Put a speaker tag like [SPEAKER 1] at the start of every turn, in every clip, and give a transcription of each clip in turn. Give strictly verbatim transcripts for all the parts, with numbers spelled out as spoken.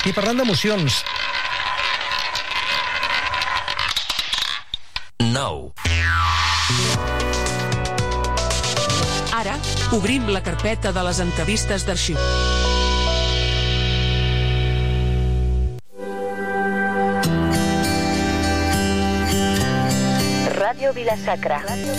[SPEAKER 1] I parlant d'emocions...
[SPEAKER 2] nou.
[SPEAKER 3] Ara, obrim la carpeta de les entrevistes d'arxiu.
[SPEAKER 4] Ràdio Vila-sacra.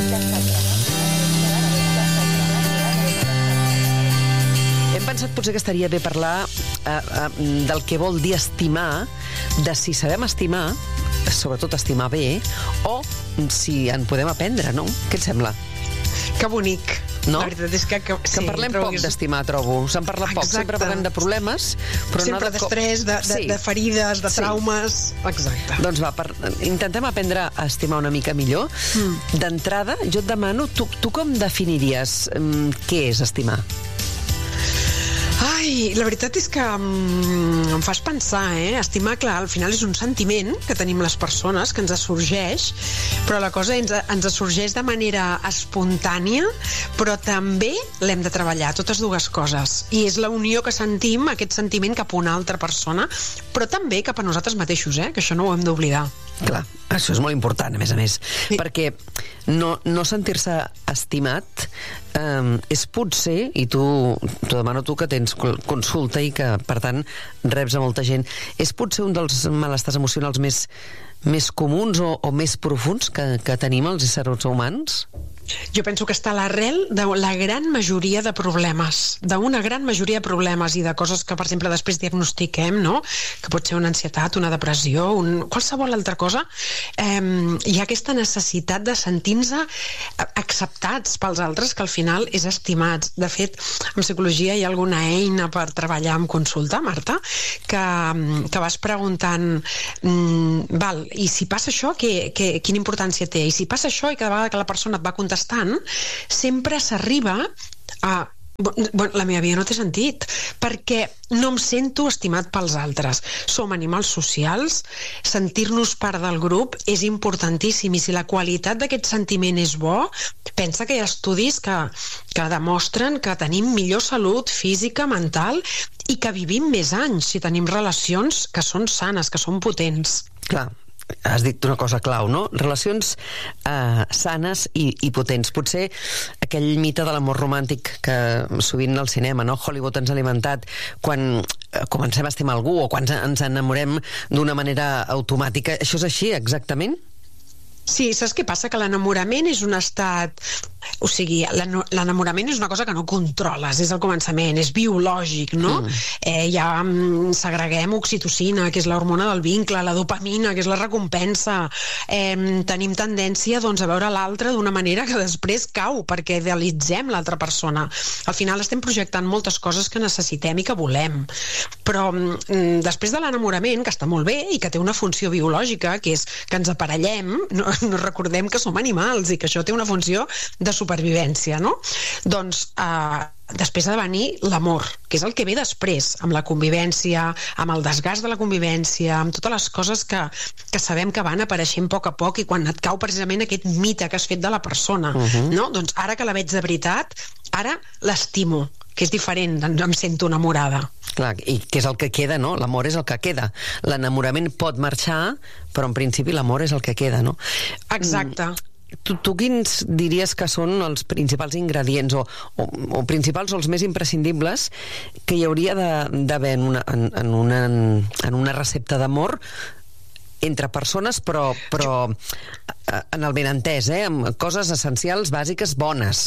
[SPEAKER 5] Hem pensat potser que estaria bé parlar eh, eh, del que vol dir estimar, de si sabem estimar, sobretot estimar bé, o si en podem aprendre, no? Què et sembla?
[SPEAKER 6] Que bonic.
[SPEAKER 5] No?
[SPEAKER 6] La veritat és que... Que,
[SPEAKER 5] que
[SPEAKER 6] sí,
[SPEAKER 5] parlem poc
[SPEAKER 6] és...
[SPEAKER 5] d'estimar, trobo. Se'n parla poc.
[SPEAKER 6] Exacte.
[SPEAKER 5] Sempre parlem de problemes, però
[SPEAKER 6] sempre
[SPEAKER 5] no de...
[SPEAKER 6] d'estrès, de, de,
[SPEAKER 5] sí.
[SPEAKER 6] de ferides, de
[SPEAKER 5] sí.
[SPEAKER 6] traumes... Exacte.
[SPEAKER 5] Doncs va, per... intentem aprendre a estimar una mica millor. Mm. D'entrada, jo et demano, tu, tu com definiries um, què és estimar?
[SPEAKER 6] Ai, la veritat és que um, em fas pensar, eh? Estimar, clar, al final és un sentiment que tenim les persones, que ens sorgeix, però la cosa ens, ens sorgeix de manera espontània, però també l'hem de treballar, totes dues coses. I és la unió que sentim, aquest sentiment cap a una altra persona, però també cap a nosaltres mateixos, eh? Que això no ho hem d'oblidar.
[SPEAKER 5] Clar, això és molt important, a més a més, sí. Perquè no, no sentir-se estimat eh, és potser, i tu t'ho demano tu que tens consulta i que, per tant, reps a molta gent, és potser un dels malestars emocionals més, més comuns o, o més profuns que, que tenim els éssers humans?
[SPEAKER 6] Jo penso que està a l'arrel de la gran majoria de problemes, d'una gran majoria de problemes i de coses que, per exemple, després diagnostiquem, no? Que pot ser una ansietat, una depressió, un... qualsevol altra cosa. Eh, hi ha aquesta necessitat de sentir-nos acceptats pels altres, que al final és estimats. De fet, en psicologia hi ha alguna eina per treballar en consulta, Marta, que, que vas preguntant mm, val, i si passa això, que, que, quina importància té? I si passa això i cada vegada que la persona et va contestar estant, sempre s'arriba a... Bueno, la meva vida no té sentit, perquè no em sento estimat pels altres. Som animals socials, sentir-nos part del grup és importantíssim, i si la qualitat d'aquest sentiment és bo, pensa que hi ha estudis que, que demostren que tenim millor salut física, mental, i que vivim més anys si tenim relacions que són sanes, que són potents.
[SPEAKER 5] Clar. Has dit una cosa clau, no? Relacions eh, sanes i, i potents. Potser aquell mite de l'amor romàntic que sovint al cinema, no? Hollywood ens ha alimentat quan comencem a estimar algú o quan ens enamorem d'una manera automàtica. Això és així, exactament?
[SPEAKER 6] Sí, saps què passa? Que l'enamorament és un estat... O sigui, l'enamorament és una cosa que no controles, és el començament, és biològic, no? Mm. Eh, ja mm, segreguem oxitocina, que és l'hormona del vincle, la dopamina, que és la recompensa. Eh, tenim tendència, doncs, a veure l'altre d'una manera que després cau, perquè idealitzem l'altra persona. Al final estem projectant moltes coses que necessitem i que volem. Però mm, després de l'enamorament, que està molt bé i que té una funció biològica, que és que ens aparellem, no, no recordem que som animals i que això té una funció de supervivència, no? Doncs eh, després ha de venir l'amor, que és el que ve després, amb la convivència, amb el desgast de la convivència, amb totes les coses que, que sabem que van apareixent a poc a poc, i quan et cau precisament aquest mite que has fet de la persona, uh-huh. no? Doncs ara que la veig de veritat, ara l'estimo, que és diferent, em sento enamorada.
[SPEAKER 5] Clar, i què és el que queda, no? L'amor és el que queda. L'enamorament pot marxar, però en principi l'amor és el que queda, no?
[SPEAKER 6] Exacte.
[SPEAKER 5] Mm. Tu, tu quins diries que són els principals ingredients o, o, o principals o els més imprescindibles que hi hauria d'haver en una, en, en una, en una recepta d'amor entre persones, però, però en el benentès, eh? Amb coses essencials, bàsiques, bones?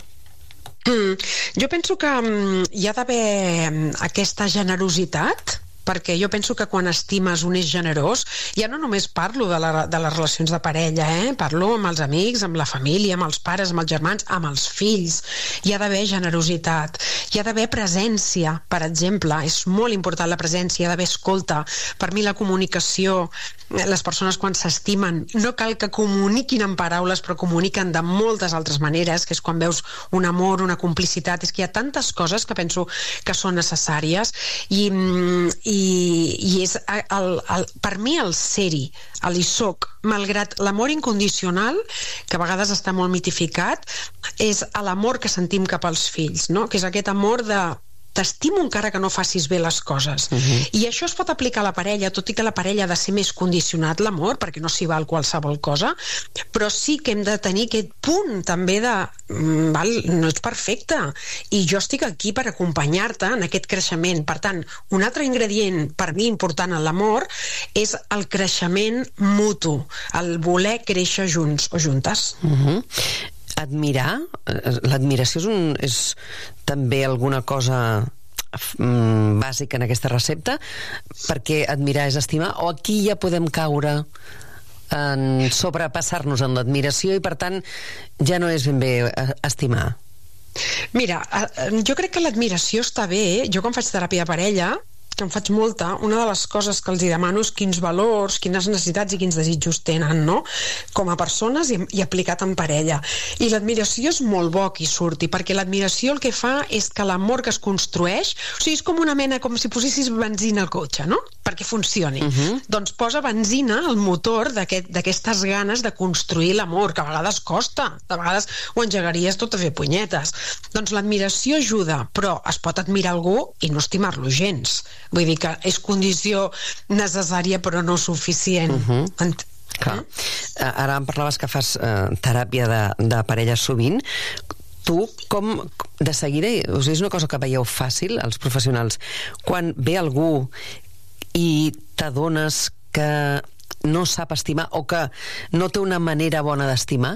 [SPEAKER 6] Mm, jo penso que um, hi ha d'haver aquesta generositat, perquè jo penso que quan estimes un és generós, ja no només parlo de, la, de les relacions de parella, eh? Parlo amb els amics, amb la família, amb els pares, amb els germans, amb els fills. Hi ha d'haver generositat, hi ha d'haver presència, per exemple, és molt important la presència, hi ha d'haver escolta. Per mi la comunicació, les persones quan s'estimen, no cal que comuniquin en paraules, però comuniquen de moltes altres maneres, que és quan veus un amor, una complicitat, és que hi ha tantes coses que penso que són necessàries, i, i I, i és el, el, per mi el ser-hi, l'hi soc, malgrat l'amor incondicional, que a vegades està molt mitificat, és l'amor que sentim cap als fills, no? Que és aquest amor de t'estimo encara que no facis bé les coses.
[SPEAKER 5] Uh-huh.
[SPEAKER 6] I això es pot aplicar a la parella, tot i que la parella ha de ser més condicionat l'amor, perquè no s'hi val qualsevol cosa, però sí que hem de tenir aquest punt també de mm, val, no ets perfecte i jo estic aquí per acompanyar-te en aquest creixement. Per tant, un altre ingredient per mi important en l'amor és el creixement mutu, el voler créixer junts o juntes.
[SPEAKER 5] Uh-huh. Admirar, l'admiració és, un, és també alguna cosa mm, bàsica en aquesta recepta, perquè admirar és estimar, o aquí ja podem caure en sobrepassar-nos en l'admiració i per tant ja no és ben bé estimar?
[SPEAKER 6] Mira, jo crec que l'admiració està bé. Jo quan faig teràpia de parella, que en faig molta, una de les coses que els hi demano és quins valors, quines necessitats i quins desitjos tenen, no? Com a persones i, i aplicat en parella. I l'admiració és molt bo que hi surti, perquè l'admiració el que fa és que l'amor que es construeix, o sigui, és com una mena, com si posessis benzina al cotxe, no? Perquè funcioni. Uh-huh. Doncs posa benzina al motor d'aquestes aquest, ganes de construir l'amor, que a vegades costa, de vegades ho engegaries tot a fer punyetes. Doncs l'admiració ajuda, però es pot admirar algú i no estimar-lo gens. Vull dir que és condició necessària però no suficient.
[SPEAKER 5] Uh-huh. Ent Clar. Eh? Ara em parlaves que fas eh, teràpia de, de parella sovint. Tu, com de seguida, o sigui, és una cosa que veieu fàcil, els professionals, quan ve algú i t'adones que no sap estimar o que no té una manera bona d'estimar?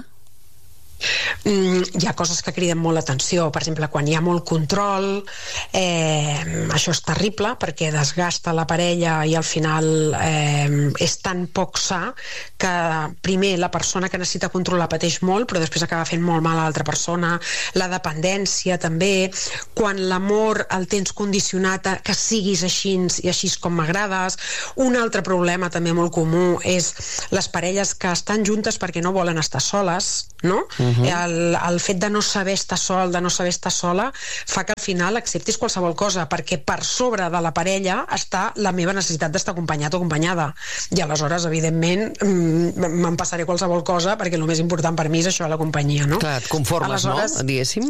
[SPEAKER 6] Mm, hi ha coses que criden molt l'atenció. Per exemple, quan hi ha molt control, eh, això és terrible perquè desgasta la parella i al final eh, és tan poc sa que primer la persona que necessita controlar pateix molt, però després acaba fent molt mal a l'altra persona. La dependència també, quan l'amor el tens condicionat a que siguis així i així com m'agrades. Un altre problema també molt comú és les parelles que estan juntes perquè no volen estar soles, no? Uh-huh. el, el fet de no saber estar sol, de no saber estar sola, fa que al final acceptis qualsevol cosa, perquè per sobre de la parella està la meva necessitat d'estar acompanyat o acompanyada. I aleshores, evidentment, me'n passaré qualsevol cosa, perquè el més important per mi és això, la companyia, no?
[SPEAKER 5] Clar, et conformes, aleshores, no? Diguéssim.